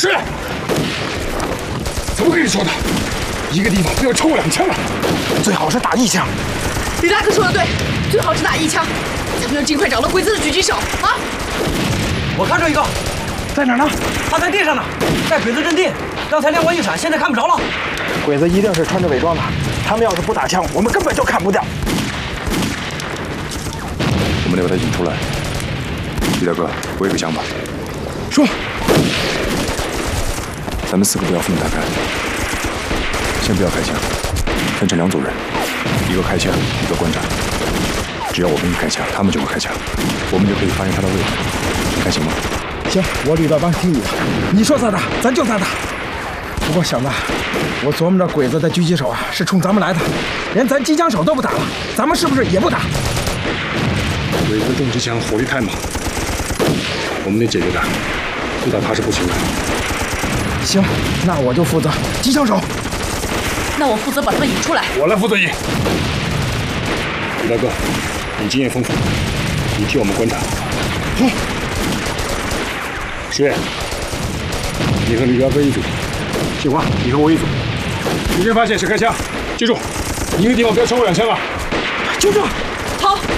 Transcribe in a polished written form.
是。怎么跟你说的？一个地方不要超过2枪啊！ 最好是打1枪。 李大哥说的对，最好是打1枪。咱们要尽快找到鬼子的狙击手啊！ 我看着一个， 在哪儿呢？ 他在地上呢，在鬼子阵地。刚才亮光一闪，现在看不着了。 鬼子一定是穿着伪装的，他们要是不打枪，我们根本就看不掉。 我们得把他引出来。李大哥，我有个想法。 说。 咱们4个不要分开开，先不要开枪，分成2组人，一个开枪，一个观察。只要我们一开枪，他们就会开枪，我们就可以发现他的位置。你看行吗？ 行，我吕大帮听你的，你说咋打，咱就咋打。不过小子，我琢磨着鬼子的狙击手啊是冲咱们来的，连咱机枪手都不打了，咱们是不是也不打？ 鬼子重机枪火力太猛，我们得解决他，不打他是不行的。 行，那我就负责机枪手。 那我负责把他们引出来。 我来负责引。李大哥，你经验丰富，你替我们观察。好。石野，你和李大哥一组。杏花，你和我一组。敌人发现是开枪，记住，一个地方不要超过2枪啊！ 就这。 好。